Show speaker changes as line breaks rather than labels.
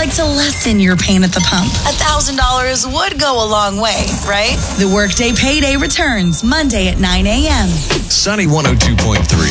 like to lessen your pain at the pump? $1,000 would go a long way, right? The Workday Payday returns Monday at 9 a.m.
Sunny 102.3.